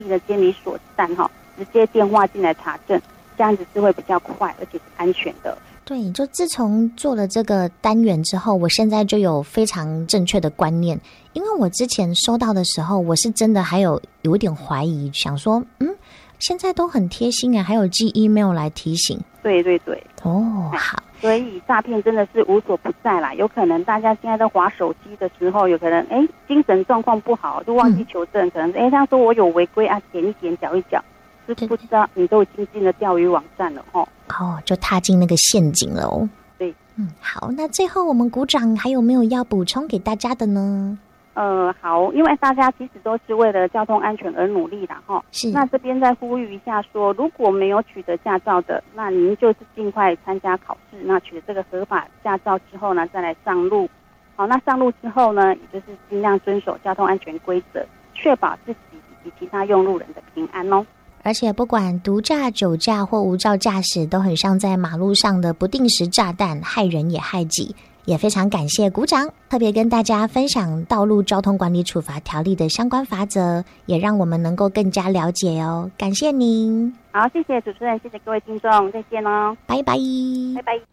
的监理所站直接电话进来查证，这样子是会比较快而且是安全的。 对，就自从做了这个单元之后，我现在就有非常正确的观念。因为我之前收到的时候，我是真的还有一点怀疑，想说现在都很贴心啊，还有寄 email 来提醒。 对对对。 好。 所以诈骗真的是无所不在啦，有可能大家现在在滑手机的时候，有可能精神状况不好就忘记求证，可能他说我有违规啊，点一点搅一搅，是不知道你都已经进了钓鱼网站了就踏进那个陷阱了哦。 对， 好，那最后我们股长还有没有要补充给大家的呢？ 好，因为大家其实都是为了交通安全而努力啦是。 那这边再呼吁一下说，如果没有取得驾照的，那您就是尽快参加考试，那取得这个合法驾照之后呢，再来上路。好，那上路之后呢，也就是尽量遵守交通安全规则，确保自己以及其他用路人的平安哦。 而且不管毒驾、酒驾或无照驾驶，都很像在马路上的不定时炸弹，害人也害己。也非常感谢股长特别跟大家分享道路交通管理处罚条例的相关法则，也让我们能够更加了解哦。感谢您。 好，谢谢主持人，谢谢各位听众，再见哦， 拜拜， 拜拜。